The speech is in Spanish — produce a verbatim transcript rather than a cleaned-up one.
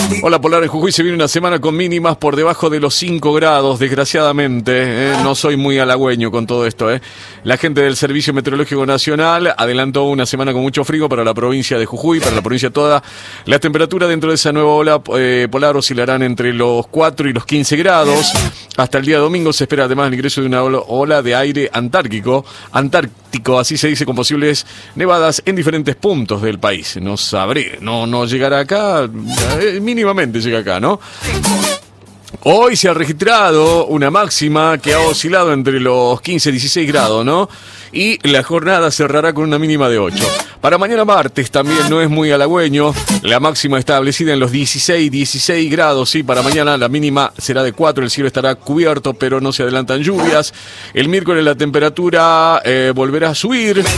Hola, Polar. En Jujuy se viene una semana con mínimas por debajo de los cinco grados, desgraciadamente. ¿eh? No soy muy halagüeño con todo esto. ¿eh? La gente del Servicio Meteorológico Nacional adelantó una semana con mucho frío para la provincia de Jujuy, para la provincia toda. Las temperaturas dentro de esa nueva ola eh, polar oscilarán entre los cuatro y los quince grados. Hasta el día domingo se espera además el ingreso de una ola de aire antártico, antártico, así se dice, con posibles nevadas en diferentes puntos del país. No sabré, no, no llegará acá, eh, mínimamente llega acá, ¿no? Hoy se ha registrado una máxima que ha oscilado entre los quince y dieciséis grados, ¿no? Y la jornada cerrará con una mínima de ocho. Para mañana martes también no es muy halagüeño. La máxima establecida en los dieciséis, dieciséis grados. Sí, para mañana la mínima será de cuatro. El cielo estará cubierto, pero no se adelantan lluvias. El miércoles la temperatura eh, volverá a subir.